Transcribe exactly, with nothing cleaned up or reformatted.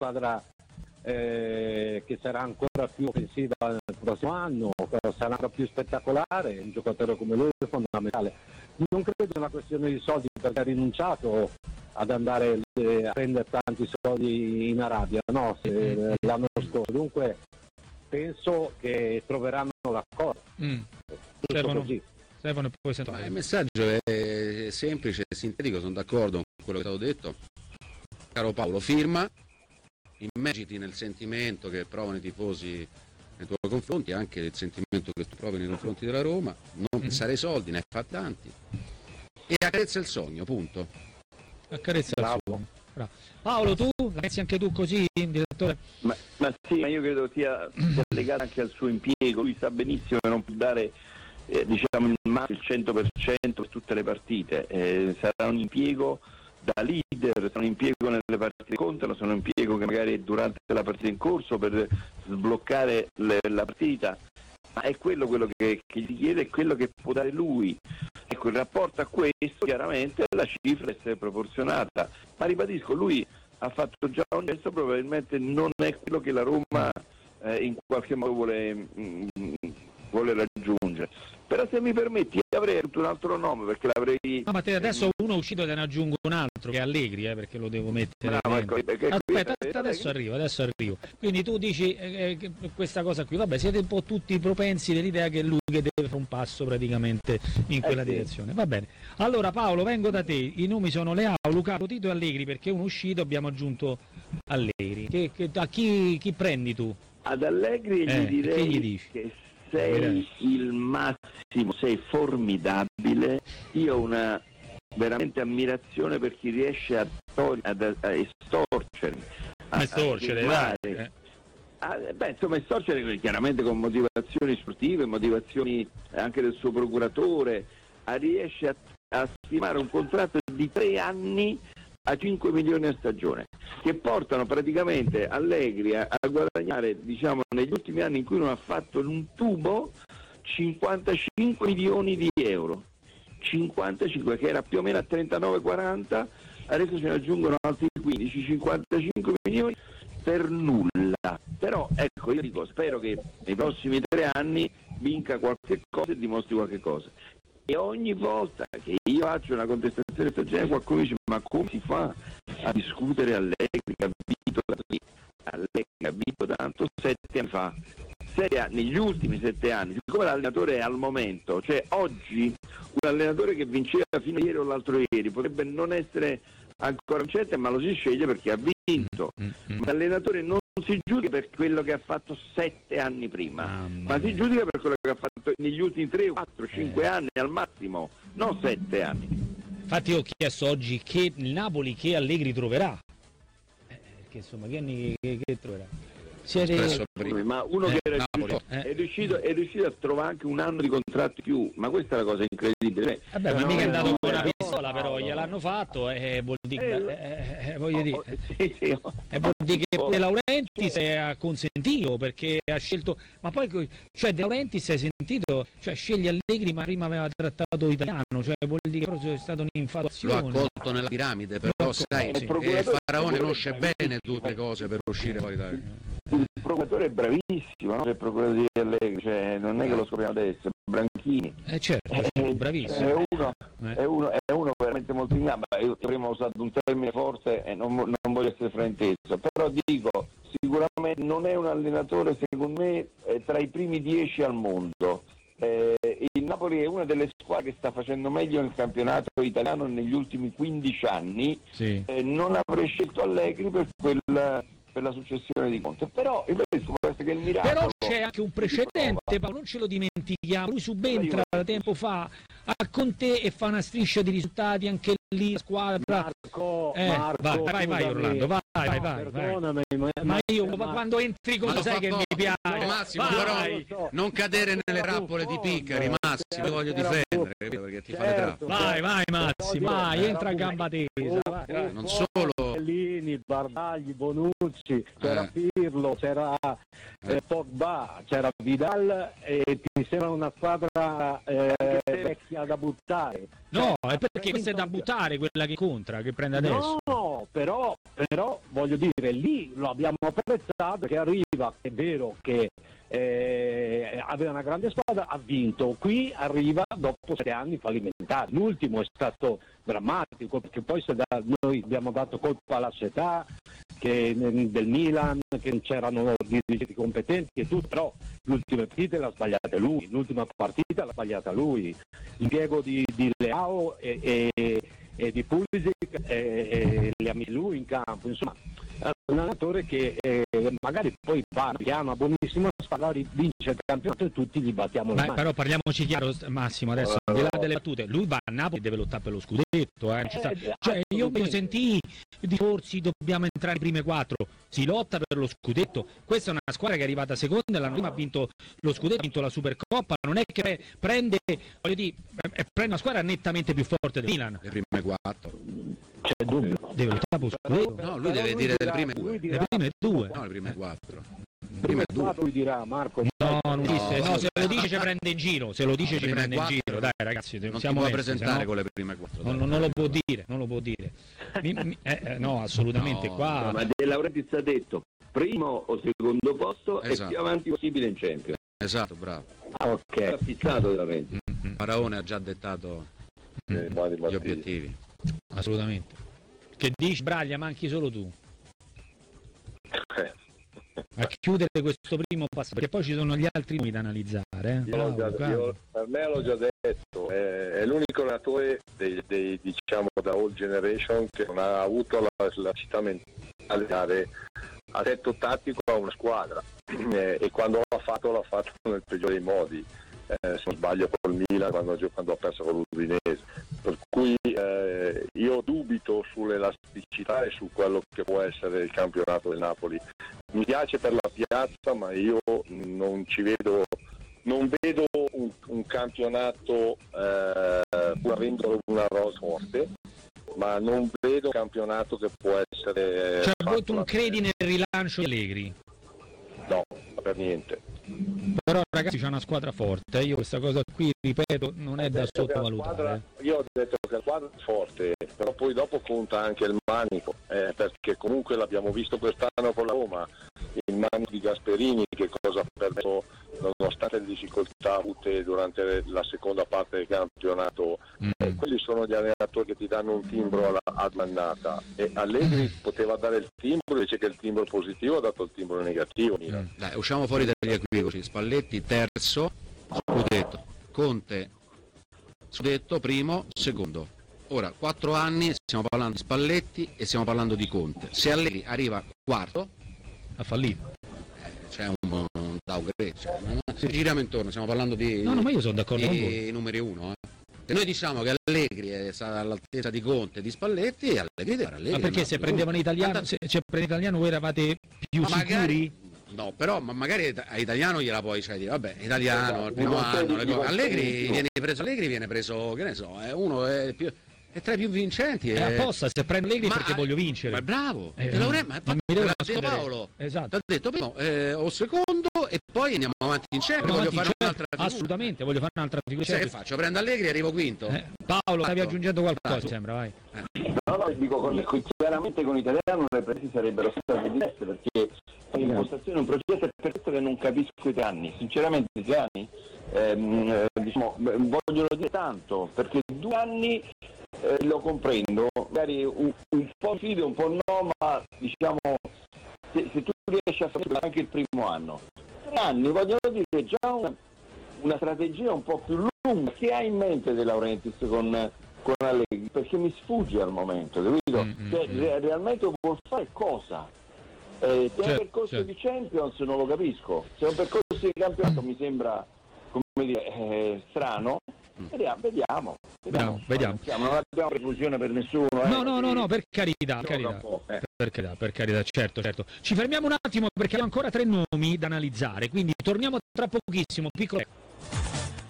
squadra eh, che sarà ancora più offensiva nel prossimo anno, sarà ancora più spettacolare, un giocatore come lui è fondamentale. Non credo sia una questione di soldi, perché ha rinunciato ad andare eh, a prendere tanti soldi in Arabia, no? Se, l'anno scorso. Dunque penso che troveranno l'accordo. Mm. Stefano, così. Stefano, poi Ma il messaggio è semplice, sintetico, sono d'accordo con quello che è stato detto. Caro Paolo, firma, immergiti nel sentimento che provano i tifosi nei tuoi confronti, anche il sentimento che tu provi nei confronti della Roma, non Mm-hmm. pensare ai soldi, ne fa tanti, e accarezza il sogno, punto. Accarezza il sogno. Bravo. Paolo, tu la pensi anche tu così, direttore? Ma, ma sì, ma io credo sia, sia legato anche al suo impiego. Lui sa benissimo che non può dare eh, diciamo il massimo, il cento per cento per tutte le partite, eh, sarà un impiego da leader, sarà un impiego nelle partite che contano, sarà un impiego che magari è durante la partita in corso per sbloccare le, la partita, ma è quello, quello che, che gli chiede, è quello che può dare lui. Ecco, in rapporto a questo chiaramente la cifra deve essere proporzionata, ma ribadisco, lui ha fatto già un gesto, probabilmente non è quello che la Roma eh, in qualche modo vuole, mh, vuole raggiungere. Però se mi permetti avrei avuto un altro nome, perché l'avrei... No, ma te adesso uno è uscito, te ne aggiungo un altro che è Allegri, eh, perché lo devo mettere. Bravo, ecco, aspetta, aspetta, adesso arrivo, adesso arrivo. Quindi tu dici eh, che questa cosa qui, vabbè, siete un po' tutti propensi dell'idea che è lui che deve fare un passo praticamente in quella eh sì. direzione. Va bene. Allora Paolo, vengo da te, i nomi sono Leao, Lukaku, Tito e Allegri, perché uno uscito abbiamo aggiunto Allegri. Che, che, a chi, chi prendi tu? Ad Allegri Eh, gli direi che gli dici? che sei il massimo, sei formidabile. Io ho una veramente ammirazione per chi riesce a, togli- ad, a estorcere, A estorcere, dai. Eh. Ah, beh, insomma, estorcere chiaramente con motivazioni sportive, motivazioni anche del suo procuratore, ah, riesce a, a firmare un contratto di tre anni a cinque milioni a stagione, che portano praticamente Allegri a, a guadagnare, diciamo, negli ultimi anni in cui non ha fatto un tubo, cinquantacinque milioni di euro. cinquantacinque, che era più o meno a trentanove quaranta, adesso ce ne aggiungono altri quindici, cinquantacinque milioni per nulla. Però ecco, io dico, spero che nei prossimi tre anni vinca qualche cosa e dimostri qualche cosa. E ogni volta che io faccio una contestazione di questo genere, qualcuno dice: ma come si fa a discutere Allegri che ha vinto Allegri ha vinto tanto sette anni fa? Sette anni, negli ultimi sette anni, siccome l'allenatore è al momento, cioè oggi un allenatore che vinceva fino a ieri o l'altro ieri potrebbe non essere ancora vincente, ma lo si sceglie perché ha vinto. Ma l'allenatore non si giudica per quello che ha fatto sette anni prima, ah, ma si giudica per quello che ha fatto negli ultimi tre, quattro, cinque eh. anni al massimo, non sette anni. Infatti io ho chiesto oggi che il Napoli che Allegri troverà, eh, perché insomma che, che, che troverà? Siete... ma uno eh, che era riuscito, eh. è, riuscito, è riuscito a trovare anche un anno di contratto in più, ma questa è la cosa incredibile. Vabbè, ma mica è andato con una pistola, però gliel'hanno fatto e vuol dire eh, eh, voglio dire, sì, sì. E vuol dire che De Laurentiis ha consentito perché ha scelto, ma poi cioè De Laurentiis hai sentito, cioè sceglie Allegri ma prima aveva trattato italiano, cioè vuol dire che proprio è stata un'infatuazione. Lo ha colto nella piramide, però sai, sì. il faraone conosce bene tutte le cose per uscire fuori da... Il procuratore è bravissimo, no? Il procuratore di Allegri, cioè non è che lo scopriamo adesso, Branchini. Eh certo, è bravissimo. È uno, eh. è, uno, è uno veramente molto in gamba. Io prima ho usato un termine forte e non, non voglio essere frainteso, però dico, sicuramente non è un allenatore, secondo me, eh, tra i primi dieci al mondo. Eh, il Napoli è una delle squadre che sta facendo meglio nel campionato italiano negli ultimi quindici anni. Sì. Eh, non avrei scelto Allegri per quel... per la successione di Conte, però il che il miracolo... Però c'è anche un precedente, Paolo, non ce lo dimentichiamo, lui subentra tempo fa a Conte e fa una striscia di risultati anche lì, squadra... Marco, eh, Marco vai, vai, vai Orlando, vai, vai, no, vai, perdonami, vai. Ma, ma io ma, quando entri con sai che mi piace... No, Massimo, vai. Però non cadere nelle trappole di Piccari, Massimo, ti voglio difendere, perché ti fa le trappole. Vai, vai Massimo, vai, entra a gamba tesa. Eh, non solo... Bellini, Bardagli, Bonucci, c'era eh. Pirlo, c'era eh, Pogba, c'era Vidal e ti sembra una squadra eh, vecchia da buttare. No, è perché questa è da buttare quella che contra, che prende adesso. No, no, però, però voglio dire, lì lo abbiamo apprezzato perché arriva, è vero che eh, aveva una grande squadra, ha vinto, qui arriva dopo sette anni fallimentari, l'ultimo è stato drammatico perché poi se da, noi abbiamo dato colpa alla società che, del Milan, che non c'erano dirigenti competenti e tutto, però l'ultima partita l'ha sbagliata lui, l'ultima partita l'ha sbagliata lui, l'impiego di, di Leao e, e, e di Pulisic e, e li ha messi lui in campo, insomma è un allenatore che eh, magari poi va piano, una buonissima squadra, vince il campionato e tutti gli battiamo le mani. Però parliamoci chiaro, Massimo, adesso al di là delle battute, lui va a Napoli e deve lottare per lo scudetto, eh. Eh, cioè io mi sentì di forse dobbiamo entrare nei prime quattro, si lotta per lo scudetto, questa è una squadra che è arrivata seconda, l'anno prima ha vinto lo scudetto, ha vinto la Supercoppa, non è che prende, voglio dire, prende una squadra nettamente più forte del Milan. Le prime quattro. C'è dubbio. Deve lottare per lo scudetto. No, lui deve dire le prime due. Le prime due. No, le prime quattro. Prima due lui dirà Marco. No, non disse, no, no, se lo dice ci prende in giro, se lo dice no, ci prime prende in quattro, giro, dai ragazzi, non siamo si può onesti, presentare no? con le prime quattro. Non, non, non lo può dire, non lo può dire. Mi, mi, eh, eh, no, assolutamente No, qua. No, ma De Laurentiis ha detto primo o secondo posto Esatto. e più avanti possibile in Champions. Esatto, bravo. Ah, ok. Era fissato De Laurentiis. Mm-hmm. Faraone ha già dettato Eh, buoni gli partiti. obiettivi. Assolutamente. Che dici, Braglia, manchi solo tu. A chiudere questo primo passaggio, perché poi ci sono gli altri nomi da analizzare. Eh? Io l'ho già- Bravo, io- per me l'ho già detto, è, è l'unico allenatore dei, dei, diciamo da old generation che non ha avuto la, la città mentale di dare assetto tattico a una squadra eh, e quando l'ha fatto l'ha fatto nel peggiore dei modi, eh, se non sbaglio col Milan quando, quando ha perso con l'Udinese, per cui eh, io dubito sull'elasticità e su quello che può essere il campionato del Napoli. Mi piace per la piazza, ma io non ci vedo, non vedo un, un campionato eh, pur avendo una rosa forte, ma non vedo un campionato che può essere. Cioè, fatto tu non da- credi nel rilancio di Allegri? No, per niente. Però ragazzi c'è una squadra forte, eh. Io questa cosa qui, ripeto, non è da Ho detto che la sottovalutare. squadra- io ho detto che la squadra è forte, però poi dopo conta anche il manico, eh, perché comunque l'abbiamo visto quest'anno con la Roma, il manico di Gasperini che cosa ha permesso nonostante le difficoltà avute durante la seconda parte del campionato. Mm. Eh, quelli sono gli allenatori che ti danno un timbro alla, ad annata e Allegri poteva dare il timbro, invece che il timbro positivo ha dato il timbro negativo. Mm. Dai, usciamo fuori dagli equivoci. Spalletti terzo, scudetto. Conte scudetto primo, secondo. Ora, quattro anni, stiamo parlando di Spalletti e stiamo parlando di Conte. Se Allegri arriva quarto, Ha fallito. eh, c'è un, un downgrade. Cioè, se giriamo intorno, stiamo parlando di, No, no, ma io sono d'accordo con voi. di numeri uno. Eh. Se noi diciamo che Allegri è stato all'altezza di Conte e di Spalletti, Allegri deve fare Allegri. Ma perché se prendevano italiano, se, se prende italiano voi eravate più Ma magari- sicuri? No, però ma magari a italiano gliela puoi cioè, dire, vabbè, italiano, il primo Non c'è anno, di- le di cose. Allegri qualsiasi- viene preso, Allegri viene preso, che ne so, è uno è, più, è tra i più vincenti. È È apposta, se prendo Allegri Ma- perché voglio vincere. Ma è bravo, Eh, De Laurentiis, ma non infatti mi devo l'ha detto nascondere. Paolo, Esatto. ti ha detto primo eh, o secondo e poi andiamo avanti in Champions, No, voglio avanti, fare certo, un'altra figura. assolutamente, voglio fare un'altra figura. Sai che certo. faccio? Prendo Allegri e arrivo quinto. Eh, Paolo, stavi Fatto. aggiungendo qualcosa, Fatto. mi sembra, vai. No, no, dico con, con- chiaramente con italiano le prese sarebbero state diverse perché è un'impostazione, un progetto, è per questo che non capisco i danni, sinceramente i danni ehm, eh, diciamo, beh, vogliono dire tanto, perché due anni eh, lo comprendo, magari un, un po' fido, un po' no, ma diciamo se, se tu riesci a fare anche il primo anno, tre anni vogliono dire già una, una strategia un po' più lunga, che ha in mente De Laurentiis con con Allegri, perché mi sfugge al momento, capito? Mm, mm, Cioè, mm. re- realmente vuol fare cosa? Eh, se è Certo, un percorso certo. di Champions non lo capisco, se è un percorso di campionato mi sembra, come dire, eh, strano. Vediamo, vediamo. Vediamo, vediamo. Siamo, non abbiamo preclusione per nessuno. Eh, No, no, no, no, per carità, per No, carità. da un po', eh. Per carità, per carità, certo, certo. Ci fermiamo un attimo perché abbiamo ancora tre nomi da analizzare, quindi torniamo tra pochissimo, piccolo.